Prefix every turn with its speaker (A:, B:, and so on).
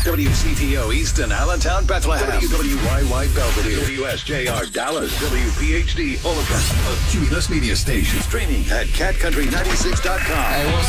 A: WCTO Easton, Allentown, Bethlehem. WWYY Belvedere. WSJR Dallas. WPHD Omaha. A Cumulus Media Station. Streaming at catcountry96.com.